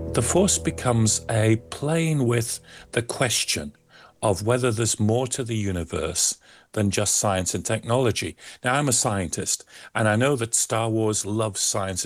The Force becomes a playing with the question of whether there's more to the universe than just science and technology. Now, I'm a scientist, and I know that Star Wars loves science